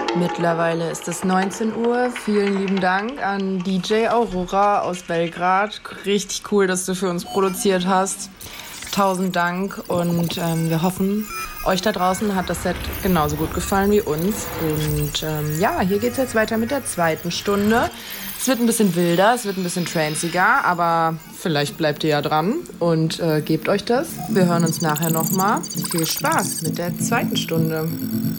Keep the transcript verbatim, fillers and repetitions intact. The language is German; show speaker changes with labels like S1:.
S1: Mittlerweile ist es neunzehn Uhr. Vielen lieben Dank an D J Aurora aus Belgrad. Richtig cool, dass du für uns produziert hast. Tausend Dank und ähm, wir hoffen, euch da draußen hat das Set genauso gut gefallen wie uns. Und ähm, ja, hier geht's jetzt weiter mit der zweiten Stunde. Es wird ein bisschen wilder, es wird ein bisschen tranziger, aber vielleicht bleibt ihr ja dran und äh, gebt euch das. Wir hören uns nachher nochmal. Viel Spaß mit der zweiten Stunde.